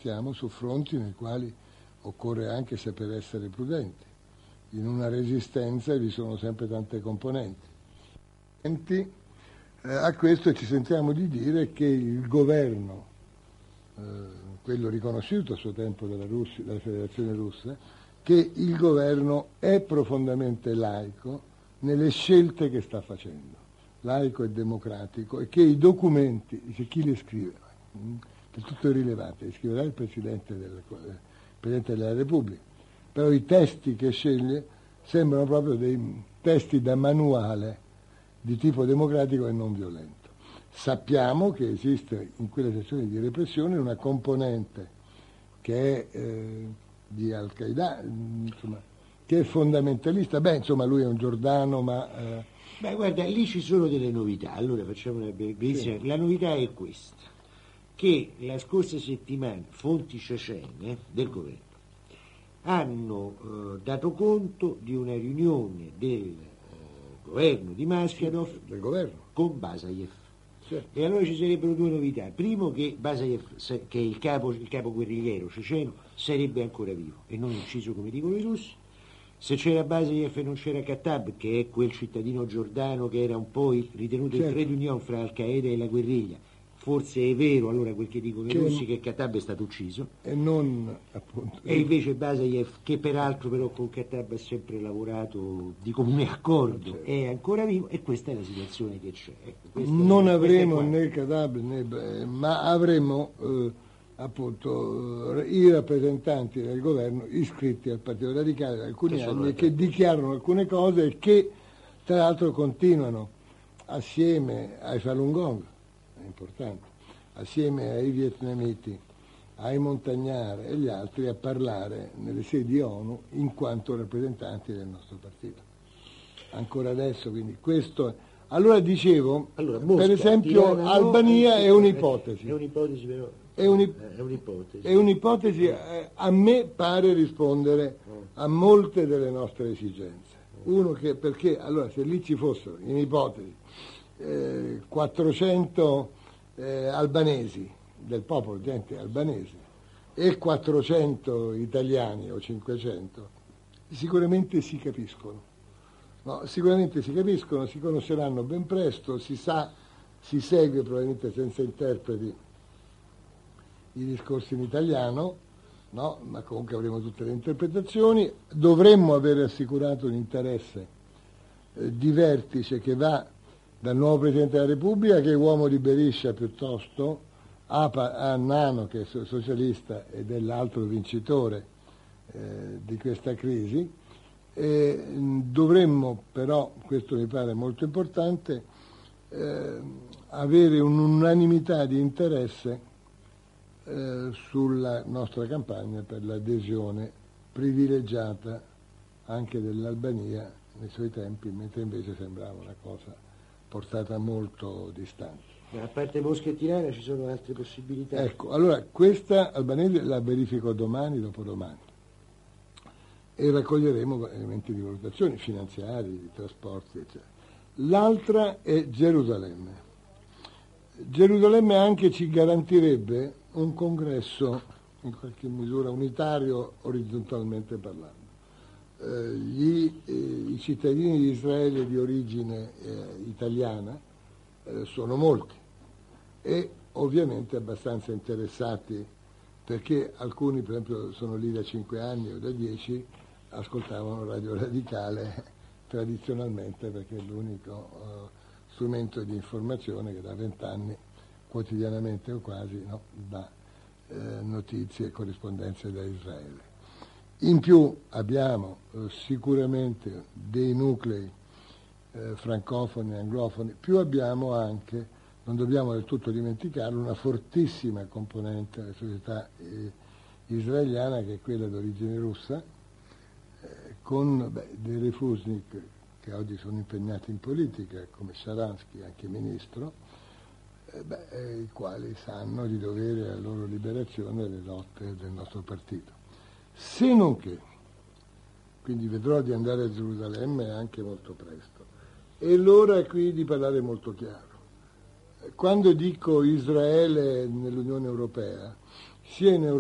manifestiamo su fronti nei quali occorre anche saper essere prudenti. In una resistenza vi sono sempre tante componenti. A questo ci sentiamo di dire che il governo, quello riconosciuto a suo tempo dalla Federazione Russa, che il governo è profondamente laico nelle scelte che sta facendo, laico e democratico, e che i documenti, dice chi li scrive, che tutto è rilevante, li scriverà il Presidente della Repubblica, però i testi che sceglie sembrano proprio dei testi da manuale di tipo democratico e non violento. Sappiamo che esiste in quelle sezioni di repressione una componente che è di Al-Qaeda, insomma, che è fondamentalista. Lui è un Giordano, ma... guarda, lì ci sono delle novità. Allora facciamo una brevissima. Sì. La novità è questa, che la scorsa settimana fonti cecene del governo hanno dato conto di una riunione del governo di Maschadov del governo con Basajev. Certo. E allora ci sarebbero due novità. Primo, che Basajev, che è il capo guerrigliero ceceno, sarebbe ancora vivo e non ucciso come dicono i russi. Se c'era Basajev e non c'era Khattab, che è quel cittadino giordano che era un po' ritenuto il trade union fra Al-Qaeda e la guerriglia, forse è vero allora quel che dicono i russi, che Khattab è stato ucciso e non appunto. E invece Basajev, che peraltro però con Khattab ha sempre lavorato di comune accordo, certo, è ancora vivo, e questa è la situazione che c'è. Non avremo né Khattab ma avremo i rappresentanti del governo iscritti al Partito Radicale da alcuni anni e che dichiarano alcune cose e che tra l'altro continuano assieme ai Falun Gong, è importante, assieme ai vietnamiti, ai montagnari e gli altri a parlare nelle sedi ONU in quanto rappresentanti del nostro partito. Ancora adesso, quindi questo... Allora dicevo, Mosca, per esempio Albania è un'ipotesi. È un'ipotesi però. È un'ipotesi, a me pare rispondere a molte delle nostre esigenze. Uno, perché allora se lì ci fossero, in ipotesi, 400 albanesi, del popolo, gente albanese, e 400 italiani o 500, sicuramente si capiscono. No, sicuramente si capiscono, si conosceranno ben presto, si segue probabilmente senza interpreti i discorsi in italiano, no? Ma comunque avremo tutte le interpretazioni. Dovremmo avere assicurato un interesse di vertice che va dal nuovo Presidente della Repubblica, che è uomo di Beriscia piuttosto, a Nano, che è socialista ed è l'altro vincitore di questa crisi. Dovremmo però, questo mi pare molto importante, avere un'unanimità di interesse sulla nostra campagna per l'adesione privilegiata anche dell'Albania nei suoi tempi, mentre invece sembrava una cosa portata molto distante. Ma a parte Mosca e Tirana ci sono altre possibilità? Ecco, allora questa albanese la verifico domani, dopodomani, e raccoglieremo elementi di valutazione finanziari, di trasporti, eccetera. L'altra è Gerusalemme. Gerusalemme anche ci garantirebbe un congresso in qualche misura unitario orizzontalmente parlando. I cittadini di Israele di origine italiana sono molti e ovviamente abbastanza interessati, perché alcuni per esempio sono lì da 5 anni o da 10, ascoltavano Radio Radicale tradizionalmente, perché è l'unico strumento di informazione che da 20 anni quotidianamente o quasi dà notizie e corrispondenze da Israele. In più abbiamo sicuramente dei nuclei francofoni e anglofoni, più abbiamo anche, non dobbiamo del tutto dimenticarlo, una fortissima componente della società israeliana, che è quella d'origine russa, con dei refusnik che oggi sono impegnati in politica, come Sharansky, anche ministro, i quali sanno di dovere alla loro liberazione le lotte del nostro partito. Se non che, quindi vedrò di andare a Gerusalemme anche molto presto, e l'ora è qui di parlare molto chiaro. Quando dico Israele nell'Unione Europea, sia in Europa